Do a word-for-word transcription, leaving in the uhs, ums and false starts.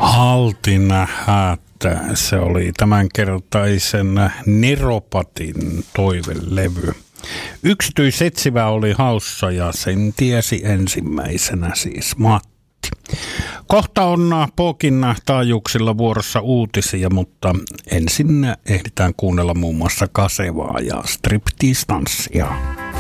Haltin häätä. Se oli tämänkertaisen Neropatin toivelevy. Yksityisetsivä oli haussa ja sen tiesi ensimmäisenä siis Matti. Kohta on Pokin taajuuksilla vuorossa uutisia, mutta ensin ehditään kuunnella muun muassa Kasevaa ja striptease-tanssia.